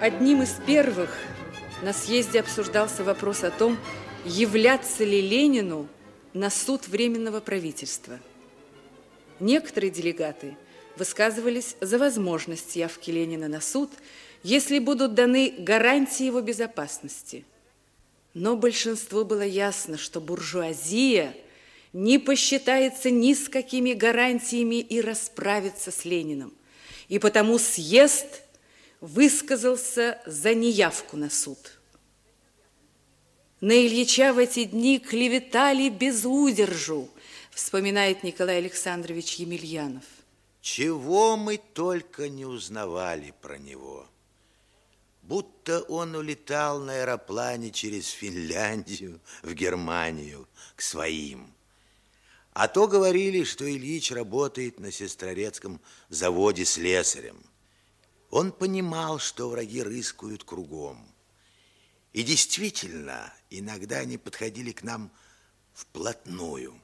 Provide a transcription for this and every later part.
Одним из первых на съезде обсуждался вопрос о том, являться ли Ленину на суд Временного правительства. Некоторые делегаты высказывались за возможность явки Ленина на суд, если будут даны гарантии его безопасности. Но большинству было ясно, что буржуазия не посчитается ни с какими гарантиями и расправится с Лениным. И потому съезд высказался за неявку на суд. На Ильича в эти дни клеветали без удержу, вспоминает Николай Александрович Емельянов. Чего мы только не узнавали про него. Будто он улетал на аэроплане через Финляндию в Германию к своим. А то говорили, что Ильич работает на Сестрорецком заводе слесарем. Он понимал, что враги рыскают кругом. И действительно, иногда они подходили к нам вплотную.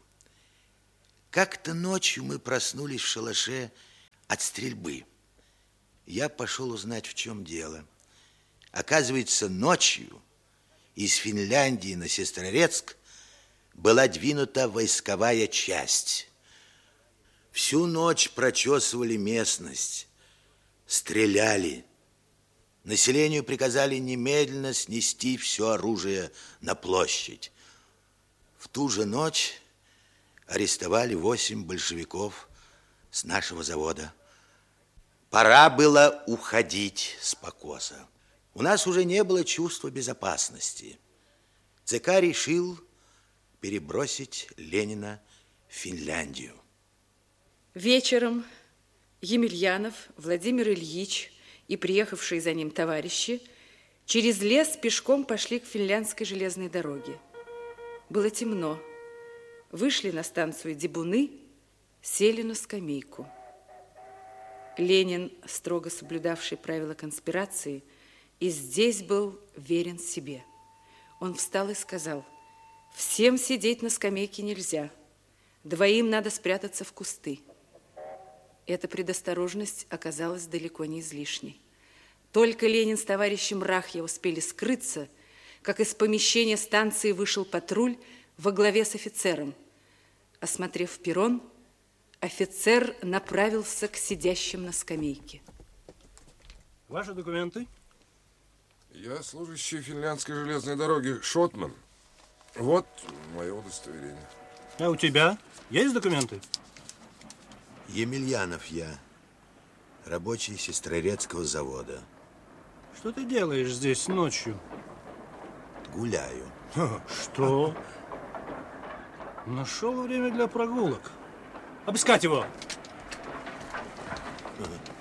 Как-то ночью мы проснулись в шалаше от стрельбы. Я пошел узнать, в чем дело. Оказывается, ночью из Финляндии на Сестрорецк была двинута войсковая часть. Всю ночь прочесывали местность, стреляли. Населению приказали немедленно снести все оружие на площадь. В ту же ночь арестовали 8 большевиков с нашего завода. Пора было уходить с покоса. У нас уже не было чувства безопасности. ЦК решил перебросить Ленина в Финляндию. Вечером Емельянов, Владимир Ильич и приехавшие за ним товарищи через лес пешком пошли к финляндской железной дороге. Было темно. Вышли на станцию Дебуны, сели на скамейку. Ленин, строго соблюдавший правила конспирации, и здесь был верен себе. Он встал и сказал: всем сидеть на скамейке нельзя, 2 надо спрятаться в кусты. Эта предосторожность оказалась далеко не излишней. Только Ленин с товарищем Рахья успели скрыться, как из помещения станции вышел патруль во главе с офицером. Осмотрев перрон, офицер направился к сидящим на скамейке. Ваши документы? Я служащий финляндской железной дороги Шотман. Вот мое удостоверение. А у тебя есть документы? Емельянов я, рабочий Сестрорецкого завода. Что ты делаешь здесь ночью? Гуляю. Что? Нашел время для прогулок. Обыскать его!